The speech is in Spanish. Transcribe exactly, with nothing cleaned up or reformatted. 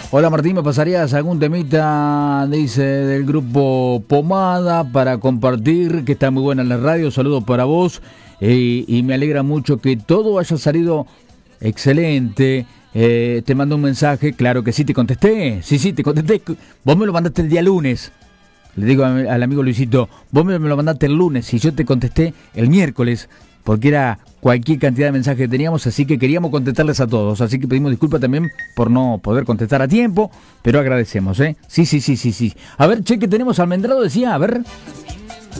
Hola Martín, ¿me pasarías algún temita, dice, del grupo Pomada para compartir? Que está muy buena en la radio. Saludos para vos. Eh, y me alegra mucho que todo haya salido excelente. Eh, te mando un mensaje, claro que sí, te contesté. Sí, sí, te contesté. Vos me lo mandaste el día lunes. Le digo a, al amigo Luisito, vos me lo mandaste el lunes y yo te contesté el miércoles, porque era cualquier cantidad de mensajes que teníamos, así que queríamos contestarles a todos. Así que pedimos disculpas también por no poder contestar a tiempo, pero agradecemos, ¿eh? Sí, sí, sí, sí, sí. A ver, che, que tenemos Almendrado, decía, a ver.